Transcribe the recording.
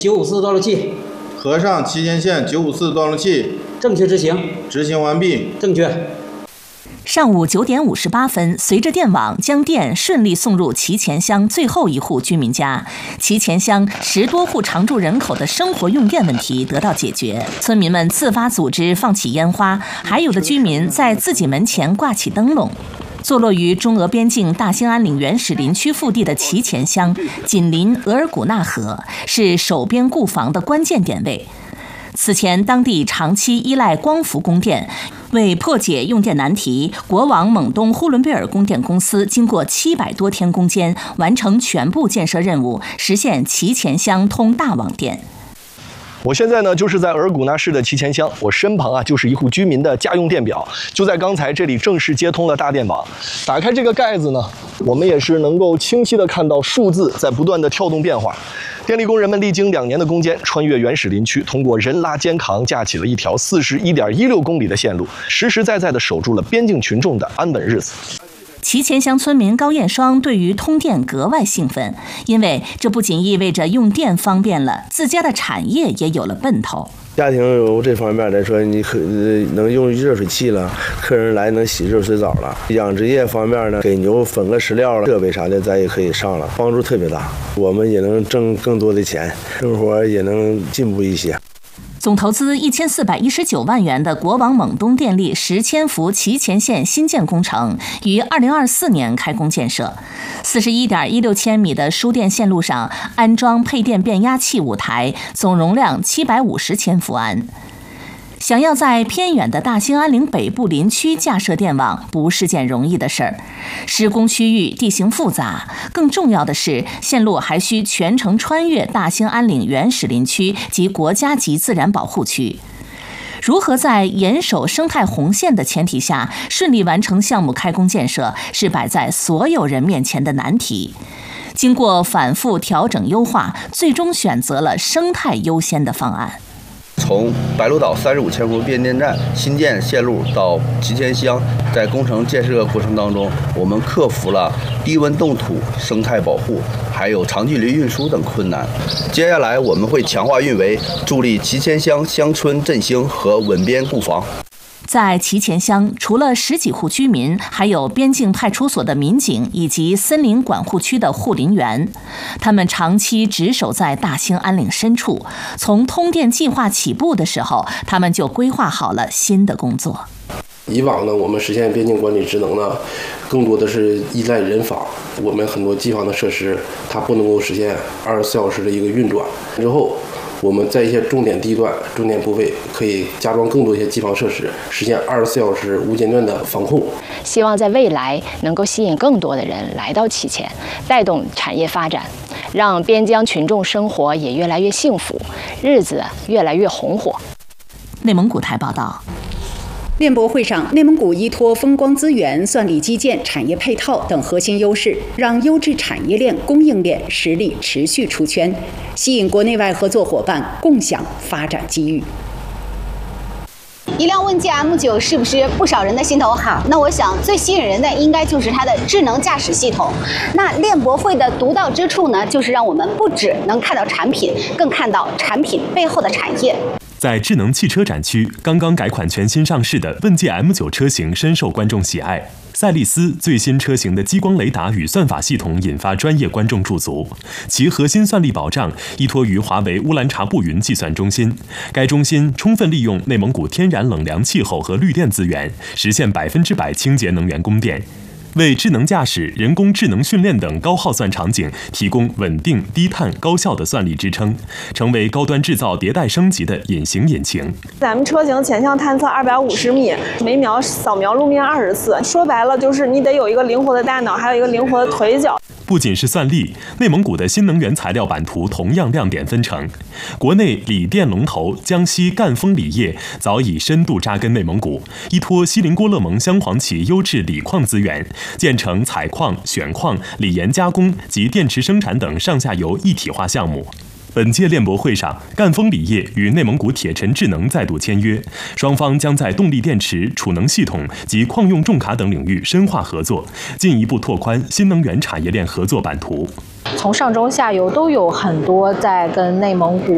954断路器， 合上祁前线954断路器， 正确执行， 执行完毕， 正确。 上午9点58分，随着电网将电顺利送入祁前乡最后一户居民家，祁前乡10多户常住人口的生活用电问题得到解决。村民们自发组织放起烟花，还有的居民在自己门前挂起灯笼。坐落于中俄边境大兴安岭原始林区腹地的祁前乡，紧邻额尔古纳河，是守边固防的关键点位。此前，当地长期依赖光伏供电，为破解用电难题，国网蒙东呼伦贝尔供电公司经过700多天攻坚，完成全部建设任务，实现祁前乡通大网电。 我现在呢就是在额尔古纳市的祁前乡，我身旁就是一户居民的家用电表，就在刚才这里正式接通了大电网。打开这个盖子呢，我们也是能够清晰的看到数字在不断的跳动变化。电力工人们历经2年的攻坚，穿越原始林区，通过人拉肩扛架起了一条41.16公里的线路，实实在在的守住了边境群众的安稳日子。 祁前乡村民高艳双对于通电格外兴奋，因为这不仅意味着用电方便了，自家的产业也有了奔头。 家庭有这方面来说，你能用热水器了，客人来能洗热水澡了。养殖业方面呢，给牛粉个饲料了，设备啥的咱也可以上了，帮助特别大。我们也能挣更多的钱，生活也能进步一些。 总投资1419万元的国网蒙东电力10千伏祁前线新建工程于2024年开工建设。41.16千米的输电线路上安装配电变压器5台，总容量750千伏安。想要在偏远的大兴安岭北部林区架设电网，不是件容易的事儿。施工区域地形复杂，更重要的是，线路还需全程穿越大兴安岭原始林区及国家级自然保护区。如何在严守生态红线的前提下顺利完成项目开工建设，是摆在所有人面前的难题。经过反复调整优化，最终选择了生态优先的方案。 从白鹭岛35千伏变电站新建线路到祁前乡，在工程建设过程当中，我们克服了低温冻土、生态保护，还有长距离运输等困难。接下来我们会强化运维，助力祁前乡乡村振兴和稳边固防。 在祁前乡，除了10几户居民，还有边境派出所的民警以及森林管护区的护林员，他们长期值守在大兴安岭深处。从通电计划起步的时候，他们就规划好了新的工作。 以往呢，我们实现边境管理职能呢，更多的是依赖人防。我们很多机房的设施，它不能够实现24小时的一个运转。之后，我们在一些重点地段、重点部位可以加装更多一些机房设施，实现24小时无间断的防控。 希望在未来能够吸引更多的人来到祁前，带动产业发展，让边疆群众生活也越来越幸福，日子越来越红火。 内蒙古台报道。 链博会上，内蒙古依托风光资源、算力基建、产业配套等核心优势，让优质产业链、供应链实力持续出圈，吸引国内外合作伙伴共享发展机遇。 一辆问界 M9是不是不少人的心头好？那我想最吸引人的应该就是它的智能驾驶系统。那链博会的独到之处呢，就是让我们不只能看到产品，更看到产品背后的产业。 在智能汽车展区，刚刚改款全新上市的问界 M9 车型深受观众喜爱。赛力斯最新车型的激光雷达与算法系统引发专业观众驻足，其核心算力保障依托于华为乌兰察布云计算中心。该中心充分利用内蒙古天然冷凉气候和绿电资源，实现100%清洁能源供电，为智能驾驶、人工智能训练等高耗算场景提供稳定、低碳、高效的算力支撑，成为高端制造迭代升级的隐形引擎。 咱们车型前向探测250米，每秒扫描路面20次。说白了，就是你得有一个灵活的大脑，还有一个灵活的腿脚。 不仅是算力，内蒙古的新能源材料版图同样亮点纷呈。国内锂电龙头江西赣锋锂业早已深度扎根内蒙古，依托锡林郭勒盟镶黄旗优质锂矿资源，建成采矿、选矿、锂盐加工及电池生产等上下游一体化项目。本届链博会上，赣锋锂业与内蒙古铁尘智能再度签约，双方将在动力电池、储能系统及矿用重卡等领域深化合作，进一步拓宽新能源产业链合作版图。 从上中下游都有很多在跟内蒙古